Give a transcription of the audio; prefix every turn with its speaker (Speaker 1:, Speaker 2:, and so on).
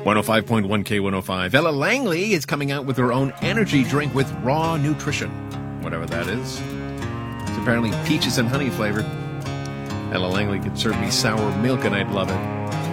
Speaker 1: 105.1 K105. Ella Langley is coming out with her own energy drink with raw nutrition, whatever that is. It's apparently peaches and honey flavored. Ella Langley could serve me sour milk and I'd love it.